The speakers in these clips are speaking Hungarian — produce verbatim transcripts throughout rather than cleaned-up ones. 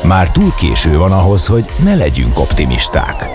Már túl késő van ahhoz, hogy ne legyünk optimisták.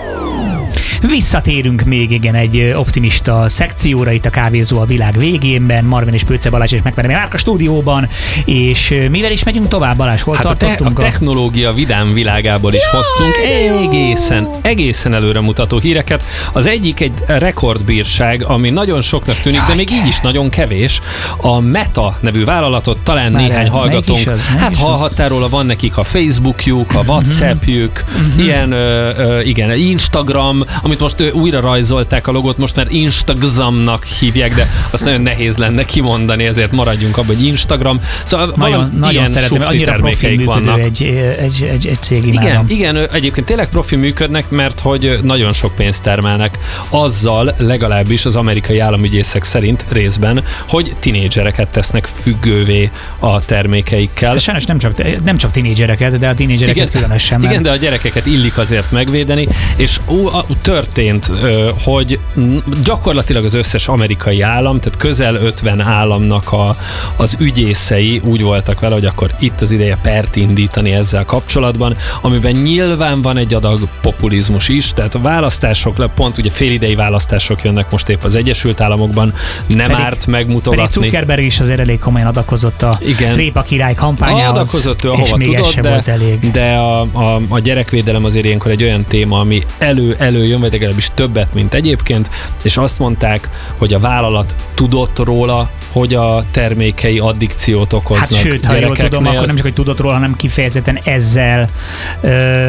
Visszatérünk még igen egy optimista szekcióra itt a Kávézó a világ végénben. Marvin és Pőce Balázs és Megveremi Márk a stúdióban, és mivel is megyünk tovább, Balázs? Hol hát tartottunk? A, te- a technológia vidám világából is Jaj, hoztunk egészen, egészen előremutató híreket. Az egyik egy rekordbírság, ami nagyon soknak tűnik, Jaj, de még így is nagyon kevés. A Meta nevű vállalatot talán Már néhány hallgatónk, az, hát hallhattál róla, van nekik a Facebookjuk, a Whatsappjuk, uh-huh. ilyen, ö, ö, igen, Instagram, amit most ö, újra rajzolták a logót, most már Instagramnak hívják, de azt nagyon nehéz lenne kimondani, ezért maradjunk abban, hogy Instagram. Szóval nagyon, nagyon szeretem, annyira profi működő egy, egy, egy, egy cég igen, igen, egyébként tényleg profi működnek, mert hogy nagyon sok pénzt termelnek azzal, legalábbis az amerikai államügyészek szerint részben, hogy tinédzsereket tesznek függővé a termékeikkel. Sajnos nem csak, nem csak tinédzsereket, de a tinédzsereket igen, különösen. Mert... Igen, de a gyerekeket illik azért megvédeni, és ó, történt, hogy gyakorlatilag az összes amerikai állam, tehát közel ötven államnak a, az ügyészei úgy voltak vele, hogy akkor itt az ideje pert indítani ezzel kapcsolatban, amiben nyilván van egy adag populizmus is, tehát a választások, pont ugye félidei választások jönnek most épp az Egyesült Államokban, nem pedig, árt megmutogatni. Pedig Zuckerberg is azért elég komolyan adakozott a igen. Répa király kampányához, adakozott ő, és ahova még tudott, ez sem de, volt elég. de a, a, a gyerekvédelem azért ilyenkor egy olyan téma, ami elő, előjön, vagy legalábbis többet, mint egyébként, és azt mondták, hogy a vállalat tudott róla, hogy a termékei addikciót okoznak hát sőt, ha jól tudom, akkor nem csak, hogy tudott róla, hanem kifejezetten ezzel ö,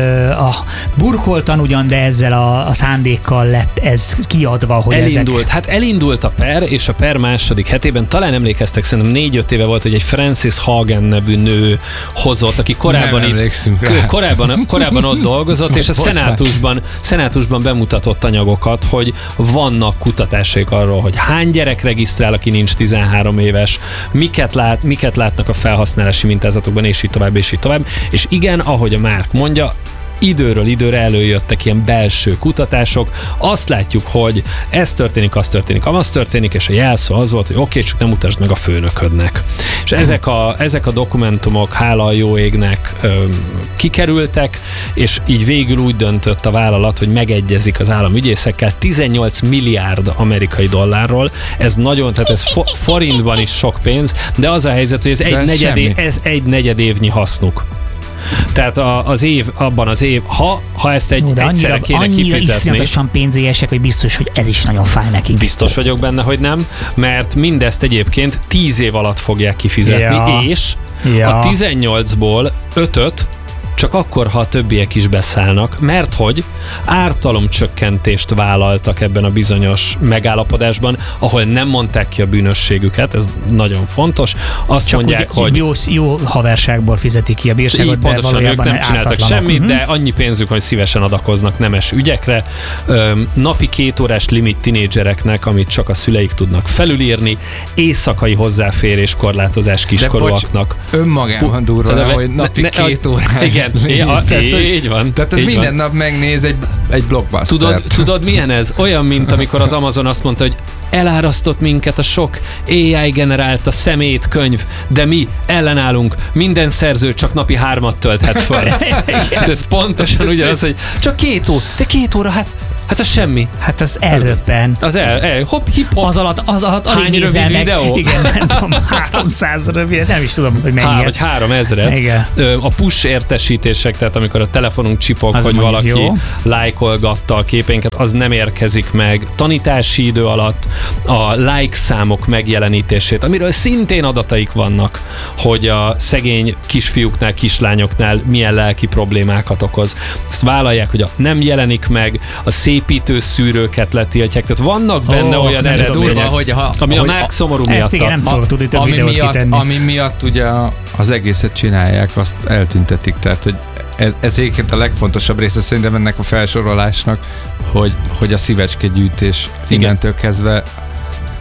a burkoltan ugyan, de ezzel a, a szándékkal lett ez kiadva, hogy elindult. Ezek... Hát elindult a per, és a per második hetében, talán emlékeztek, szerintem négy-öt éve volt, hogy egy Frances Hagen nevű nő hozott, aki korábban, itt, korábban, korábban ott dolgozott, és a szenátusban, szenátusban bemutatott anyagokat, hogy vannak kutatásaik arról, hogy hány gyerek regisztrál, aki nincs tizenhárom éves, miket, lát, miket látnak a felhasználási mintázatokban, és így tovább, és így tovább. És igen, ahogy a Márk mondja, időről időre előjöttek ilyen belső kutatások, azt látjuk, hogy ez történik, az történik, amaz történik, és a jelszó az volt, hogy oké, okay, csak nem mutasd meg a főnöködnek. És ezek a, ezek a dokumentumok, hála a jó égnek ö, kikerültek, és így végül úgy döntött a vállalat, hogy megegyezik az államügyészekkel tizennyolc milliárd amerikai dollárról. Ez nagyon, tehát ez fo- forintban is sok pénz, de az a helyzet, hogy ez egy, negyed év, ez egy negyed évnyi hasznuk. Tehát a, az év, abban az év, ha, ha ezt egy no, egyszerre annyira, kéne annyira kifizetni. Annyira iszonyatosan pénzélyesek, hogy biztos, hogy ez is nagyon fáj nekik. Biztos vagyok benne, hogy nem, mert mindezt egyébként tíz év alatt fogják kifizetni, ja. és ja. a tizennyolcból ötöt csak akkor, ha a többiek is beszállnak, mert hogy ártalomcsökkentést vállaltak ebben a bizonyos megállapodásban, ahol nem mondták ki a bűnösségüket, ez nagyon fontos. Azt csak mondják, úgy, hogy... Jó, jó haverságból fizetik ki a bírságot, de pontosan ők nem csináltak semmit, uh-huh. de annyi pénzük, hogy szívesen adakoznak nemes ügyekre. Öm, napi két órás limit tinédzsereknek, amit csak a szüleik tudnak felülírni, éjszakai hozzáférés korlátozás kiskorúaknak. Önmagában durva, hogy napi ne, két órás. Igen, Ja, tehát, így van. Tehát ez így minden van. nap megnéz egy, egy blockbuster. Tudod, tudod, milyen ez? Olyan, mint amikor az Amazon azt mondta, hogy elárasztott minket a sok á i generált a szemét könyv, de mi ellenállunk, minden szerző csak napi hármat tölthet fel. Ez pontosan ugyanaz, hogy csak két óra, de két óra, hát Hát az semmi. Hát az elröppen. Az el, el hopp, hip-hop. Az alatt, az alatt alig hány rövid videó? Igen, nem tudom, háromszáz rövid, nem is tudom, hogy mennyi. Há, vagy három ezret. Igen. A push értesítések, tehát amikor a telefonunk csipog, az hogy valaki jó. lájkolgatta a képénket, az nem érkezik meg. Tanítási idő alatt a like számok megjelenítését, amiről szintén adataik vannak, hogy a szegény kisfiúknál, kislányoknál milyen lelki problémákat okoz. Ezt vállalják, hogy a nem jelenik meg, a szépítő szűrőket letiltják, tehát vannak benne oh, olyan eredmények, hogy ha, ami a Márk szomorú miatt. Ezt igen, nem fogok tudni több ami videót miatt, kitenni. Ami miatt ugye az egészet csinálják, azt eltüntetik, tehát hogy ez, ez egyébként a legfontosabb része szerintem ennek a felsorolásnak, hogy, hogy a szívecskegyűjtés innentől kezdve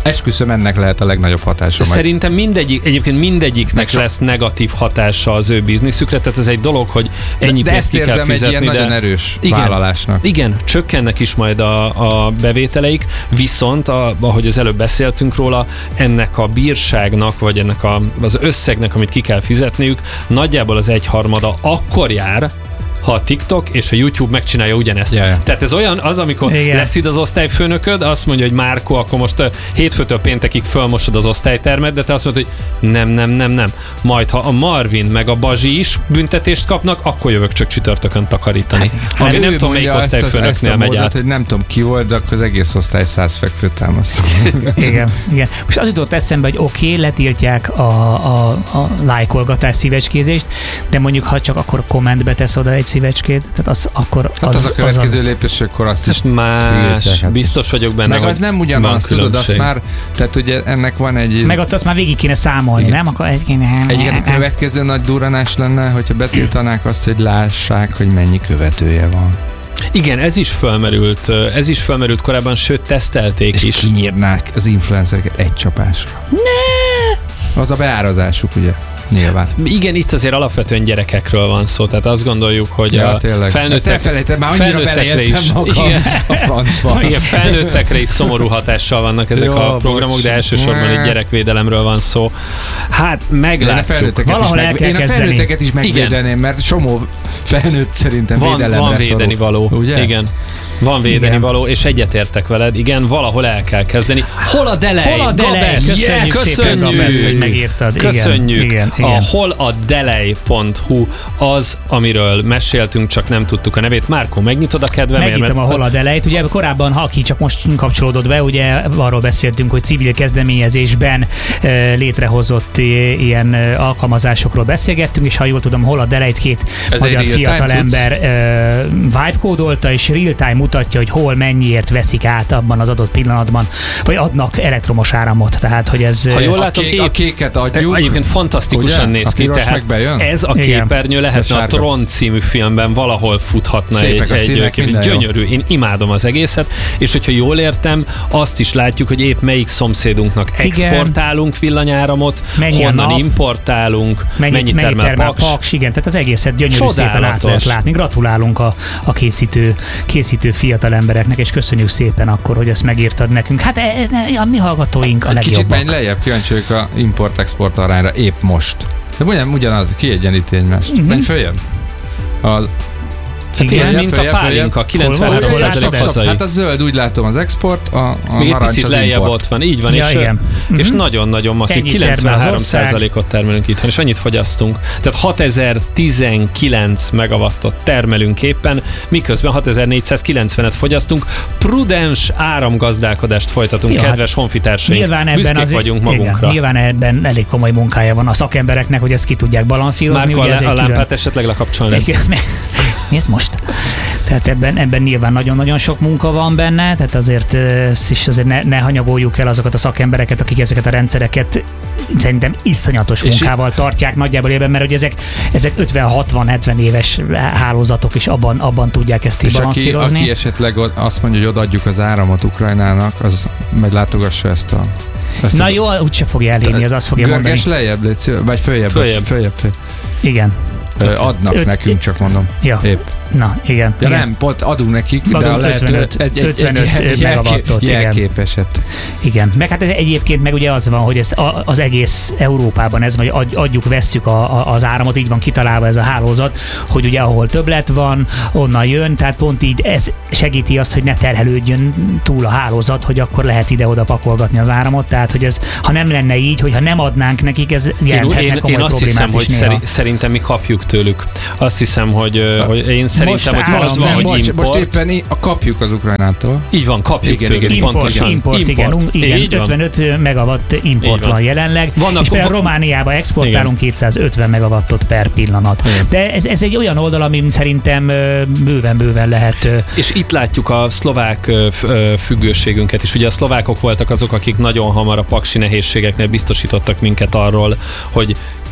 esküszöm, ennek lehet a legnagyobb hatása. Szerintem mindegyik, egyébként mindegyiknek lesz negatív hatása az ő bizniszükre, tehát ez egy dolog, hogy ennyi de pénzt ki kell fizetni. De ezt érzem egy ilyen de... nagyon erős igen, vállalásnak. Igen, csökkennek is majd a, a bevételeik, viszont, a, ahogy az előbb beszéltünk róla, ennek a bírságnak, vagy ennek a, az összegnek, amit ki kell fizetniük, nagyjából az egyharmada akkor jár, ha a TikTok és a YouTube megcsinálja ugyanezt. Yeah. Tehát ez olyan, az, amikor igen. lesz itt az osztályfőnököd, azt mondja, hogy Márko, akkor most hétfőtől péntekig fölmosod az osztálytermet, de te azt mondod, hogy nem, nem, nem, nem. Majd, ha a Marvin meg a Bazsi is büntetést kapnak, akkor jövök csak csütörtökön takarítani. Hát, ami nem tudom, melyik osztályfőnöknél megy át. Hogy nem tudom ki volt, de akkor az egész osztály száz fekvőt támaszt. Igen, igen. Most az jutott eszembe, hogy oké, okay, letiltják a, a, a lájkolgatás szívecskézést, de mondjuk, ha csak akkor kommentbe tesz oda egy szívecskét, tehát az akkor... Az, hát az a következő az a... lépés, akkor azt is más, szívják, biztos vagyok benne, meg az nem ugyanaz, tudod, azt már, tehát ugye ennek van egy... Meg ott azt már végig kéne számolni, igen. nem? Akkor egy kéne... Egyébként a következő nagy durranás lenne, hogyha betiltanák azt, hogy lássák, hogy mennyi követője van. Igen, ez is felmerült, ez is felmerült korábban, sőt, tesztelték és is. És kinyírnák az influencereket egy csapásra. Ne! Az a beárazásuk, ugye? Nyilván. Igen, itt azért alapvetően gyerekekről van szó, tehát azt gondoljuk, hogy ja, a felnőttek, felnőttekre is, igen, a igen, felnőttekre is szomorú hatással vannak ezek jó, a programok, bocs. De elsősorban egy gyerekvédelemről van szó. Hát meglátjuk. Valahol el kell Én a felnőtteket is megvédeném, mert somó felnőtt szerintem van, védelemre van védeni való. Ugye? Igen. Van védeni igen. való, és egyetértek veled, igen, valahol el kell kezdeni. Hol a delej? Hol a delej? Köszönjük, yeah, szépen, Gabesz, hogy megírtad. Köszönjük. Igen, igen, a igen. hol a delej pont hu az, amiről meséltünk, csak nem tudtuk a nevét. Márko, megnyitod a kedvem? Megnyitom a hol a delejt. Ugye korábban, ha aki csak most kapcsolódott be, ugye arról beszéltünk, hogy civil kezdeményezésben e, létrehozott e, ilyen e, alkalmazásokról beszélgettünk, és ha jól tudom, hol a delejt két ez magyar fiatalember e, vibe kódolta, és real time mutatja, hogy hol mennyiért veszik át abban az adott pillanatban, vagy adnak elektromos áramot. Tehát, hogy ez... Ha jól látom, a, kék, a kéket adjuk. Egyébként fantasztikusan ugye? Néz ki. Tehát ez a képernyő lehetne a Tron című filmben valahol futhatna szépek egy, egy kép, gyönyörű. Én imádom az egészet, és hogyha jól értem, azt is látjuk, hogy épp melyik szomszédunknak igen. exportálunk villanyáramot, mennyi honnan importálunk, mennyit, mennyit termel, mennyit termel paks. paks. Igen, tehát az egészet gyönyörű szépen át lehet látni. Gratulálunk a, a készítő, készítő fiatal embereknek, és köszönjük szépen akkor, hogy ezt megírtad nekünk. Hát e, e, a mi hallgatóink a legjobbak. Kicsit menj lejjebb, kíváncsi vagyok a import-export arányra épp most. De ugyan, ugyanaz, kiegyenlíti egymást. Uh-huh. Menj följebb. A Hát ez mint följebb, a pálinka, kilencvenhárom százalék hazai. Hát a zöld, úgy látom az export, a, a még narancs picit az lejjebb import. Ott van, így van, ja, és, igen. és uh-huh. nagyon-nagyon masszív, kilencvenhárom százalékot termelünk itthon, és annyit fogyasztunk. Tehát hatezer-tizenkilenc megawattot termelünk éppen, miközben hatezer-négyszázkilencvenet fogyasztunk. Prudens áramgazdálkodást folytatunk, ja, kedves honfitársaink. Büszkék az vagyunk magunkra. Igen, nyilván ebben elég komoly munkája van a szakembereknek, hogy ezt ki tudják balanszírozni. Márko, a, a lámpát esetleg lekapcsolni. Nézd most. Tehát ebben, ebben nyilván nagyon-nagyon sok munka van benne, tehát azért, és azért ne, ne hanyagoljuk el azokat a szakembereket, akik ezeket a rendszereket szerintem iszonyatos munkával tartják nagyjából évben, mert hogy ezek, ezek ötven-hatvan-hetven éves hálózatok is abban, abban tudják ezt így balanszírozni. Aki, aki esetleg azt mondja, hogy odaadjuk az áramot Ukrajnának, az meglátogassa ezt a... Ezt Na az jó, úgyse fogja elérni, az azt fogja mondani. Görges lejjebb, légy szíves, vagy följebb, följebb. följebb, följebb. Igen. Ö, adnak Öt, nekünk, csak mondom. Ja. Épp. Na, igen. Ja igen. nem, pont adunk nekik, adunk de a lehető egy, ötvenöt megawattot. Jelképeset. Igen. Meg hát egyébként meg ugye az van, hogy ez az egész Európában ez, vagy adjuk, vesszük a, a, az áramot, így van kitalálva ez a hálózat, hogy ugye ahol többlet van, onnan jön, tehát pont így ez segíti azt, hogy ne terhelődjön túl a hálózat, hogy akkor lehet ide-oda pakolgatni az áramot, tehát hogy ez, ha nem lenne így, hogyha nem adnánk nekik, ez jelenthetne komoly én, én azt hiszem, hogy néha. szerintem mi kapjuk tőlük. Azt hiszem, hogy, hogy én szerintem, most hogy az van, hogy most, import. Most éppen a kapjuk az Ukrajnától. Így van, kapjuk igen, tőlük. Import, pont, igen. import, igen. import. igen. igen ötvenöt megawatt import van. van jelenleg. Vannak, és például Romániába exportálunk igen. kétszázötven megawattot per pillanat. Igen. De ez, ez egy olyan oldal, amin szerintem bőven-bőven lehet. És itt látjuk a szlovák függőségünket is. Ugye a szlovákok voltak azok, akik nagyon hamar a paksi nehézségeknél biztosítottak minket arról, hogy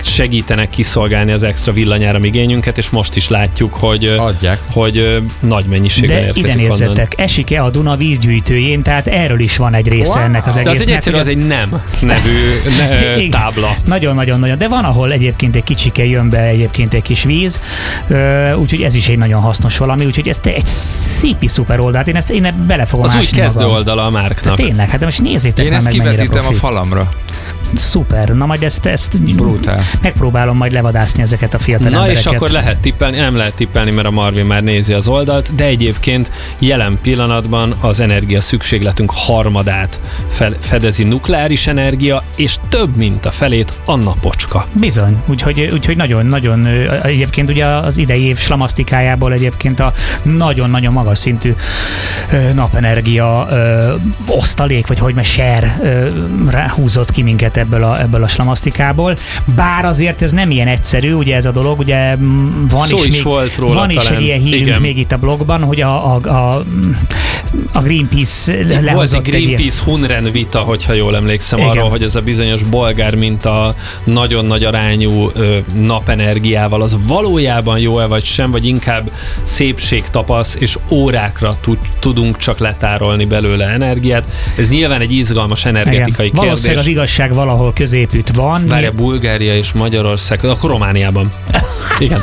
segítenek kiszolgálni az extra villanyáram igényünket, és most is látjuk, hogy, Adják. hogy nagy mennyiségben de érkezik ide nézzetek, esik-e a Duna vízgyűjtőjén, tehát erről is van egy része wow. ennek az egésznek. De az egy egyszerű, az egy nem nevű ne, tábla. Nagyon-nagyon-nagyon, de van, ahol egyébként egy kicsike jön be egyébként egy kis víz, úgyhogy ez is egy nagyon hasznos valami, úgyhogy ez egy szépi szuper oldalt, én ezt én bele fogom az ásni új kezdő magam. oldala a Márknak. De tényleg, hát de most nézzétek én már meg, mennyire kivetítem profi. a falamra. Szuper, na majd ezt, ezt brutál. Megpróbálom majd levadászni ezeket a fiatal Na embereket. és akkor lehet tippelni, nem lehet tippelni, mert a Marvin már nézi az oldalt, de egyébként jelen pillanatban az energia szükségletünk harmadát fedezi nukleáris energia, és több mint a felét a napocska. Bizony, úgyhogy, úgyhogy nagyon-nagyon egyébként ugye az idei év slamasztikájából egyébként a nagyon-nagyon magas szintű napenergia ö, osztalék, vagy hogy meg share ö, húzott ki minket ebből a, ebből a slamasztikából. Bár azért ez nem ilyen egyszerű, ugye ez a dolog, ugye van Szó is, is még, volt róla van is talán. egy ilyen hírünk Igen. még itt a blogban, hogy a, a, a, a Greenpeace lehozott volt egy Greenpeace egy Hunren vita, hogyha jól emlékszem, igen. arról, hogy ez a bizonyos bolgár minta nagyon nagy arányú ö, napenergiával, az valójában jó-e vagy sem, vagy inkább szépségtapasz, és órákra tud, tudunk csak letárolni belőle energiát. Ez nyilván egy izgalmas energetikai igen. kérdés. Valószínűleg az igazság valahol középütt van. Várja, Bulgária és Magyarország, akkor Romániában. Igen.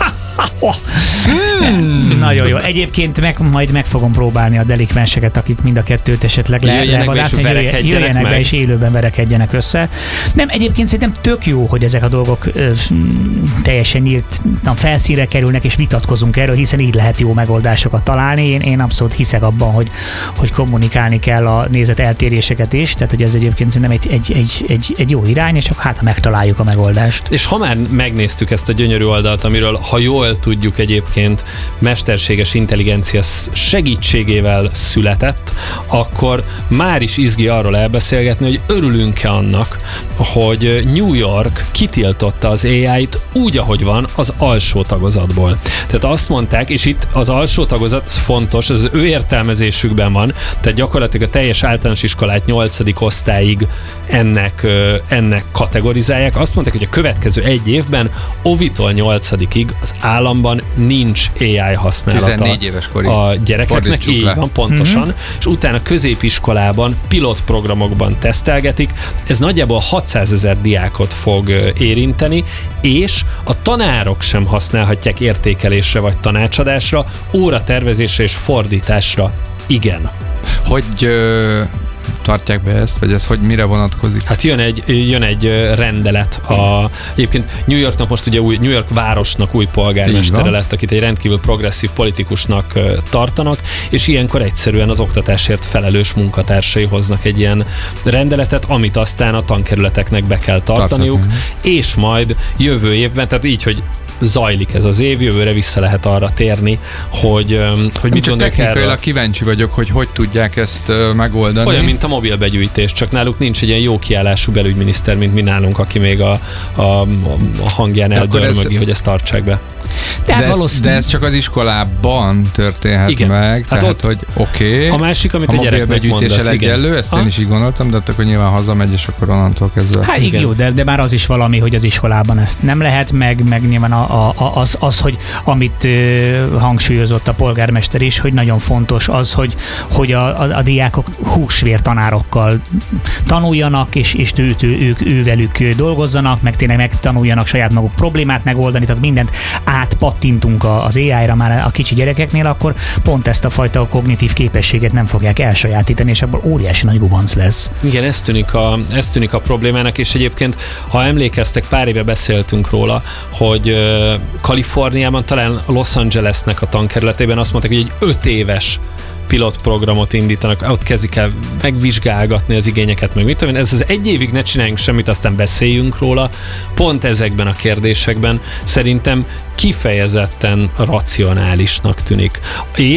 Hmm. Nagyon jó. Egyébként meg, majd meg fogom próbálni a delikvenseket, akik mind a kettőt esetleg le, jöjjenek be, és verekedjenek jöjjenek meg. be, és élőben verekedjenek össze. Nem, egyébként szerintem tök jó, hogy ezek a dolgok ö, teljesen nyíltan felszínre kerülnek, és vitatkozunk erről, hiszen így lehet jó megoldásokat találni. Én, én abszolút hiszek abban, hogy, hogy kommunikálni kell a nézet eltéréseket is, tehát hogy ez egyébként szerintem egy, egy, egy, egy, egy jó irány, és csak hát, ha megtaláljuk a megoldást. És ha már megnéztük ezt a gyönyörű oldalt, amiről, ha jól tudjuk, egyébként mesterséges intelligencia segítségével született, akkor már is izgi arról elbeszélgetni, hogy örülünk-e annak, hogy New York kitiltotta az á í-t úgy, ahogy van, az alsó tagozatból. Tehát azt mondták, és itt az alsó tagozat fontos, az ő értelmezésükben van, tehát gyakorlatilag a teljes általános iskolát nyolcadik osztályig ennek, ennek kategorizálják. Azt mondták, hogy a következő egy évben óvitól nyolcadikig az államban nincs á í használata tizennégy éves korig. A gyerekeknek, így van, pontosan, mm-hmm. és utána középiskolában pilotprogramokban tesztelgetik. Ez nagyjából hatszázezer diákot fog érinteni, és a tanárok sem használhatják értékelésre vagy tanácsadásra, óratervezésre és fordításra. Igen. Hogy ö, tartják be ezt, vagy ez hogy mire vonatkozik? Hát jön egy, jön egy rendelet. A, egyébként New Yorknak most ugye új, New York városnak új polgármestere lett, akit egy rendkívül progresszív politikusnak tartanak, és ilyenkor egyszerűen az oktatásért felelős munkatársai hoznak egy ilyen rendeletet, amit aztán a tankerületeknek be kell tartaniuk, Tartani. és majd jövő évben, tehát így, hogy zajlik ez az év, jövőre vissza lehet arra térni, hogy, hogy mit gondolják erről. Technikailag kíváncsi vagyok, hogy hogy tudják ezt megoldani. Olyan, mint a mobil begyűjtés, csak náluk nincs egy ilyen jó kiállású belügyminiszter, mint mi nálunk, aki még a, a, a hangján eldörmögi, ez... hogy ezt tartsák be. Tehát de, ez, de ez csak az iskolában történhet igen. meg, hát tehát ott hogy oké. Okay, a másik, amit a, a gyerek mondasz, egyenlő, ezt ha? én is így gondoltam, de akkor nyilván hazamegy, és akkor onnantól kezdve. Hát igen. Jó, de, de már az is valami, hogy az iskolában ezt nem lehet, meg, meg nyilván a, a, az, az, hogy amit uh, hangsúlyozott a polgármester is, hogy nagyon fontos az, hogy, hogy a, a, a diákok húsvér tanárokkal tanuljanak, és, és ő, ő, ők ővelük dolgozzanak, meg tényleg megtanuljanak saját maguk problémát megoldani, tehát mindent átpattintunk az á í-ra már a kicsi gyerekeknél, akkor pont ezt a fajta kognitív képességet nem fogják elsajátítani, és abból óriási nagy gubanc lesz. Igen, ez tűnik, a, ez tűnik a problémának, és egyébként, ha emlékeztek, pár éve beszéltünk róla, hogy uh, Kaliforniában, talán Los Angelesnek a tankerületében azt mondták, hogy egy öt éves pilotprogramot indítanak, ott kezdik el megvizsgálgatni az igényeket, meg mit tudom én, ez az egy évig ne csináljunk semmit, aztán beszéljünk róla, pont ezekben a kérdésekben szerintem kifejezetten racionálisnak tűnik. És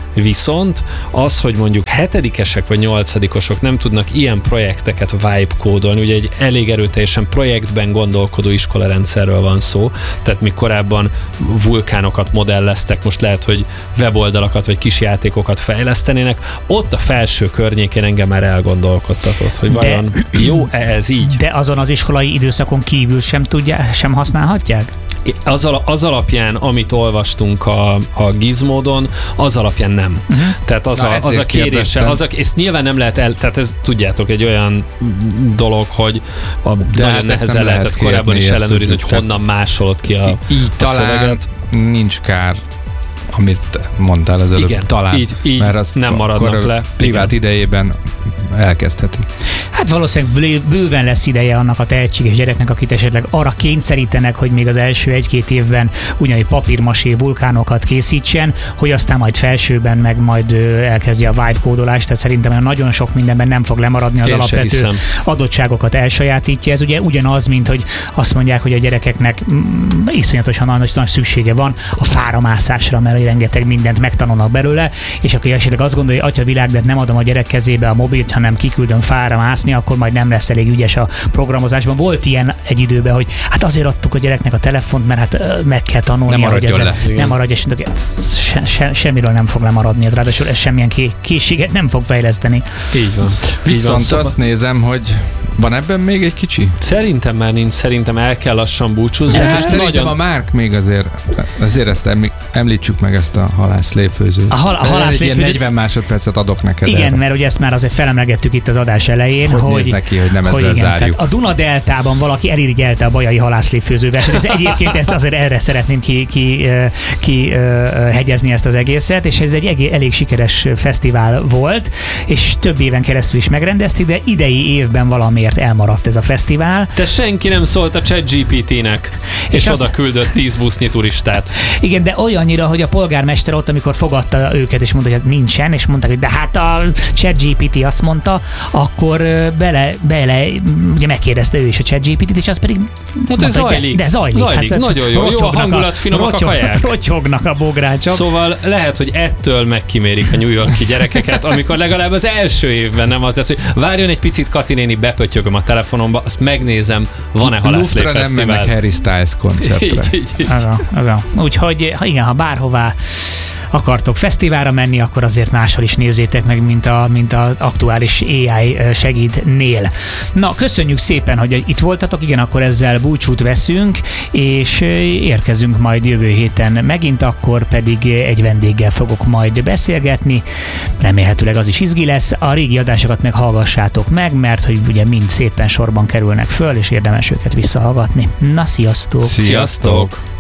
Viszont az, hogy mondjuk hetedikesek vagy nyolcadikosok nem tudnak ilyen projekteket vibe kódolni, ugye egy elég erőteljesen projektben gondolkodó iskolarendszerről van szó, tehát mi korábban vulkánokat modelleztek, most lehet, hogy weboldalakat vagy kis játékokat fejlesztenének, ott a felső környékén engem már elgondolkodtatott, hogy vajon de, jó-e ez így? De azon az iskolai időszakon kívül sem tudják, sem használhatják? Az, al- az alapján, amit olvastunk a, a Gizmodon, az alapján nem. Uh-huh. Tehát az, Na, a, az a kérése, az a, ezt nyilván nem lehet el, tehát ez tudjátok egy olyan dolog, hogy a, nagyon hát nehezen lehetett lehet korábban is ellenőrizni, hogy honnan másolod ki a, így a talán szöveget. Nincs kár, amit mondtál az előbb. Igen, talán, így, így mert azt nem maradnak le. Privát igen. idejében elkezdheti. Hát valószínűleg bőven lesz ideje annak a tehetséges gyereknek, akit esetleg arra kényszerítenek, hogy még az első egy-két évben ugyanúgy papírmasé vulkánokat készítsen, hogy aztán majd felsőben meg majd elkezdje a vibe kódolást, tehát szerintem nagyon sok mindenben nem fog lemaradni, az Én alapvető adottságokat elsajátítja. Ez ugye ugyanaz, mint hogy azt mondják, hogy a gyerekeknek mm, iszonyatosan nagy, nagy szüksége van a fáramászásra, mert rengeteg mindent megtanulnak belőle, és aki esetleg azt gondolja, hogy atya világ, de nem adom a gyerek kezébe a mobilt, hanem kiküldöm fára mászni, akkor majd nem lesz elég ügyes a programozásban. Volt ilyen egy időben, hogy hát azért adtuk a gyereknek a telefont, mert hát meg kell tanulnia, hogy ezen nem maradj, és se, se, semmiről nem fog lemaradni, ráadásul ez semmilyen készséget nem fog fejleszteni. Így van. Viszont Így van. Azt nézem, hogy van ebben még egy kicsi? Szerintem már nincs, szerintem el kell lassan búcsúzni. Ja, és szerintem nagyon... a Márk még azért, azért ezt említsük meg ezt a halászléfőzőt. A, hal- a halászléfőzőt... negyven másodpercet adok neked. Igen, erre. mert ugye ezt már azért felemlegettük itt az adás elején, hogy, hogy, néz neki, hogy nem hogy ezzel igen, zárjuk. A Duna deltában valaki elirigyelte a bajai halászléfőző versenyt. Ez egyébként ezt azért erre szeretném ki, ki, ki hegyezni ezt az egészet, és ez egy elég sikeres fesztivál volt, és több éven keresztül is megrendezték, de idei évben valamiért elmaradt ez a fesztivál. De senki nem szólt a ChatGPT-nek, és, és oda az... küldött tíz busznyi turistát. Igen, de olyannyira, hogy a polgármester ott, amikor fogadta őket, és mondta, hogy nincsen, és mondták, hogy de hát a ChatGPT azt mondta, akkor bele, bele ugye megkérdezte ő is a ChatGPT-t, és az pedig hát mondta, zajlik. De, de zajlik. Zajlik, hát, nagyon jó. Jó a hangulat, finomak rotyog, a kaják. Rotyognak a bográcsok. Szóval lehet, hogy ettől megkimérik a New York-i gyerekeket, amikor legalább az első évben nem az lesz, hogy várjon egy picit, Kati néni, bepöttyögöm a telefonomba, azt megnézem, van-e halászlé fesztivál. Luftra nem mennek Harry Styles koncertre. Így, így, így. Az a, az a. Úgyhogy ha igen, ha bárhová akartok fesztiválra menni, akkor azért máshol is nézzétek meg, mint a, mint az aktuális á i segídnél. Na, köszönjük szépen, hogy itt voltatok, igen, akkor ezzel búcsút veszünk, és érkezünk majd jövő héten megint, akkor pedig egy vendéggel fogok majd beszélgetni, remélhetőleg az is izgi lesz, a régi adásokat meg hallgassátok meg, mert hogy ugye mind szépen sorban kerülnek föl, és érdemes őket visszahallgatni. Na, sziasztok! Sziasztok!